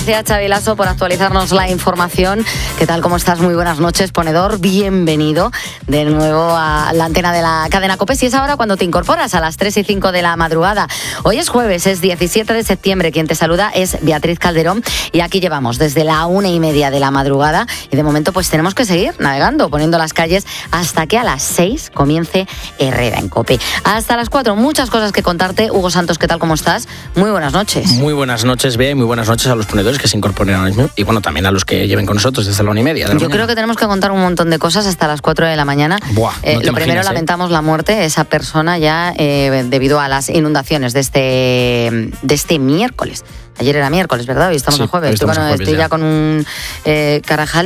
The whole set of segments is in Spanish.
Gracias, Xavi Lasso, por actualizarnos la información. ¿Qué tal? ¿Cómo estás? Muy buenas noches, ponedor. Bienvenido de nuevo a la antena de la cadena COPE. Si es ahora cuando te incorporas a las 3:05 de la madrugada. Hoy es jueves, es 17 de septiembre. Quien te saluda es Beatriz Calderón y aquí llevamos desde la 1:30 de la madrugada y de momento pues tenemos que seguir navegando, poniendo las calles hasta que a las 6 comience Herrera en COPE. Hasta las 4, muchas cosas que contarte. Hugo Santos, ¿qué tal? ¿Cómo estás? Muy buenas noches. Muy buenas noches, Bea, y muy buenas noches a los ponedores que se incorporen ahora mismo y bueno, también a los que lleven con nosotros desde la 1:30 de la Yo creo que tenemos que contar un montón de cosas hasta las 4 de la mañana. Buah, no lo primero, lamentamos la muerte de esa persona ya debido a las inundaciones de este miércoles. Ayer era miércoles, ¿verdad? Hoy estamos en jueves. Estoy ya con un carajal.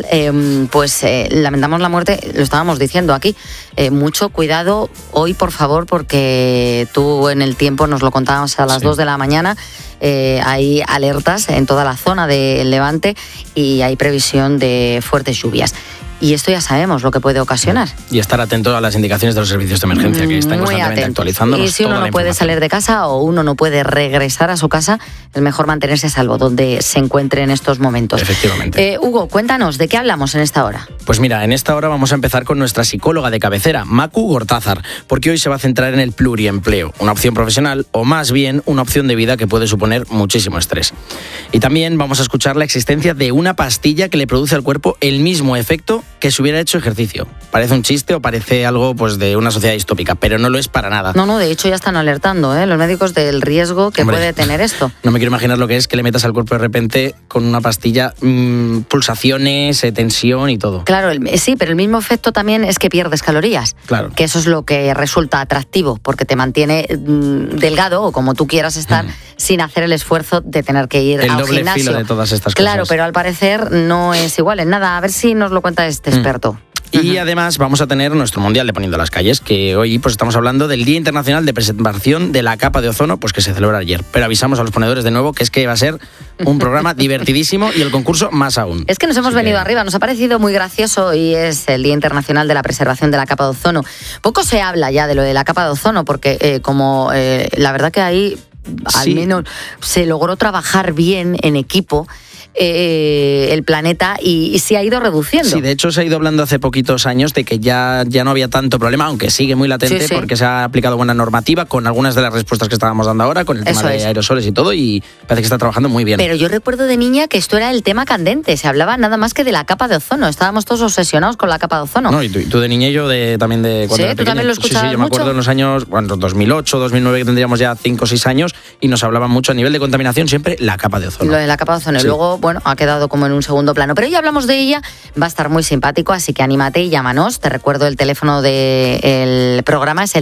Lamentamos la muerte, lo estábamos diciendo aquí. Mucho cuidado hoy, por favor, porque tú en el tiempo nos lo contábamos a las 2 de la mañana. Hay alertas en toda la zona del Levante y hay previsión de fuertes lluvias. Y esto ya sabemos lo que puede ocasionar. Y estar atento a las indicaciones de los servicios de emergencia que están constantemente actualizándonos. Y si uno no puede salir de casa o uno no puede regresar a su casa, es mejor mantenerse a salvo donde se encuentre en estos momentos. Efectivamente. Hugo, cuéntanos, ¿de qué hablamos en esta hora? Pues mira, en esta hora vamos a empezar con nuestra psicóloga de cabecera, Macu Gortázar, porque hoy se va a centrar en el pluriempleo, una opción profesional o más bien una opción de vida que puede suponer muchísimo estrés. Y también vamos a escuchar la existencia de una pastilla que le produce al cuerpo el mismo efecto que si hubiera hecho ejercicio. Parece un chiste o parece algo pues de una sociedad distópica, pero no lo es para nada. No, de hecho ya están alertando los médicos del riesgo que puede tener esto. No me quiero imaginar lo que es que le metas al cuerpo de repente con una pastilla pulsaciones, tensión y todo. Claro, sí, pero el mismo efecto también es que pierdes calorías. Claro. Que eso es lo que resulta atractivo, porque te mantiene delgado o como tú quieras estar sin hacer el esfuerzo de tener que ir al gimnasio. El doble filo de todas estas cosas. Claro, pero al parecer no es igual en nada. A ver si nos lo cuenta este experto. Y además vamos a tener nuestro Mundial de Poniendo las Calles, que hoy pues estamos hablando del Día Internacional de Preservación de la Capa de Ozono, pues que se celebra ayer. Pero avisamos a los ponedores de nuevo que es que va a ser un programa divertidísimo y el concurso más aún. Es que nos hemos venido arriba, nos ha parecido muy gracioso y es el Día Internacional de la Preservación de la Capa de Ozono. Poco se habla ya de lo de la capa de ozono porque la verdad que ahí al menos se logró trabajar bien en equipo el planeta y se ha ido reduciendo. Sí, de hecho se ha ido hablando hace poquitos años de que ya no había tanto problema, aunque sigue muy latente porque se ha aplicado buena normativa con algunas de las respuestas que estábamos dando ahora, con el tema de aerosoles y todo, y parece que está trabajando muy bien. Pero yo recuerdo de niña que esto era el tema candente, se hablaba nada más que de la capa de ozono, estábamos todos obsesionados con la capa de ozono. No, y tú de niña y yo también de cuando era pequeño. ¿Tú también lo escuchabas Sí, yo me acuerdo en los años 2008, 2009, que tendríamos ya 5 o 6 años, y nos hablaban mucho a nivel de contaminación siempre la capa de ozono. Lo de la capa de ozono, y luego, ha quedado como en un segundo plano, pero ya hablamos de ella, va a estar muy simpático, así que anímate y llámanos. Te recuerdo el teléfono del programa, es el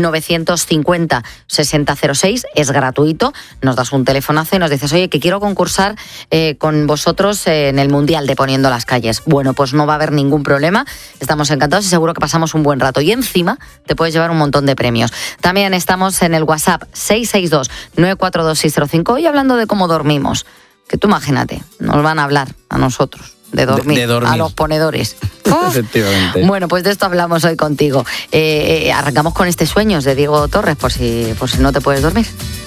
950-6006, es gratuito, nos das un telefonazo y nos dices, oye, que quiero concursar con vosotros en el Mundial de Poniendo las Calles. Bueno, pues no va a haber ningún problema, estamos encantados y seguro que pasamos un buen rato y encima te puedes llevar un montón de premios. También estamos en el WhatsApp 662-942-605 y hablando de cómo dormimos. Que tú imagínate, nos van a hablar a nosotros de dormir, a los ponedores. Efectivamente. Bueno, pues de esto hablamos hoy contigo. Arrancamos con este Sueños de Diego Torres, por si no te puedes dormir.